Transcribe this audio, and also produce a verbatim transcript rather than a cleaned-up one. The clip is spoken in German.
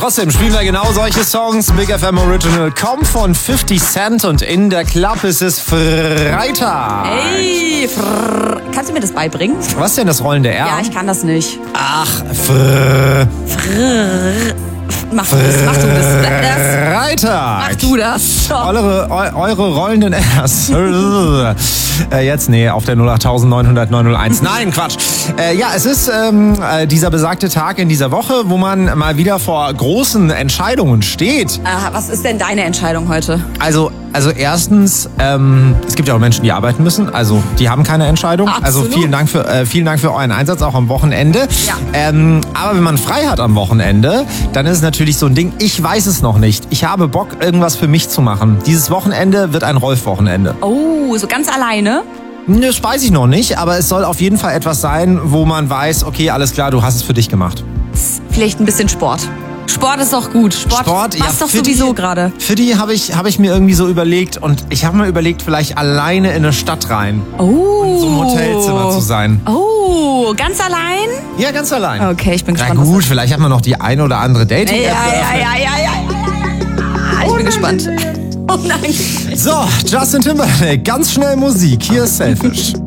Trotzdem spielen wir genau solche Songs. Big F M Original kommt von fifty Cent und in der Club ist es Freitag. Ey, frrr. Kannst du mir das beibringen? Was denn das rollende R? Ja, ich kann das nicht. Ach, frrr. Frrr. Mach du das, mach du das. das. Freitag. Mach du das. So. Eure, eu, eure rollenden Rs. äh, jetzt, nee, auf der null acht neun null null neun null eins. Nein, Quatsch. Äh, ja, es ist ähm, äh, dieser besagte Tag in dieser Woche, wo man mal wieder vor großen Entscheidungen steht. Aha, was ist denn deine Entscheidung heute? Also, also erstens, ähm, es gibt ja auch Menschen, die arbeiten müssen. Also, die haben keine Entscheidung. Absolut. Also vielen Dank für äh, vielen Dank für euren Einsatz auch am Wochenende. Ja. Ähm, aber wenn man frei hat am Wochenende, dann ist es natürlich so ein Ding. Ich weiß es noch nicht. Ich habe Bock, irgendwas für mich zu machen. Dieses Wochenende wird ein Rolf-Wochenende. Oh, so ganz alleine? Das weiß ich noch nicht, aber es soll auf jeden Fall etwas sein, wo man weiß, okay, alles klar, du hast es für dich gemacht. Vielleicht ein bisschen Sport. Sport ist doch gut. Sport, Sport passt ja, doch sowieso die, gerade. Für die habe ich, hab ich mir irgendwie so überlegt und ich habe mir überlegt, vielleicht alleine in eine Stadt rein. Oh. Und so ein Hotelzimmer zu sein. Oh, ganz allein? Ja, ganz allein. Okay, ich bin Na gespannt. gut, vielleicht hat man noch die ein oder andere Dating. Ja, ja, ja, ja, ja, ja. Ich bin gespannt. Oh nein. So, Justin Timberlake, ganz schnell Musik. Hier ist Selfish.